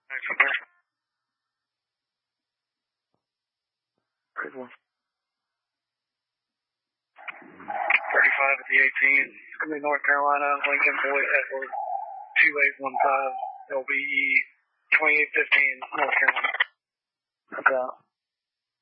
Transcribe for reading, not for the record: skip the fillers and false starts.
Great one. 35 at the 18. It's going to be North Carolina, Lincoln Boyd Edward, 2815, LBE 2815, North Carolina. That's out.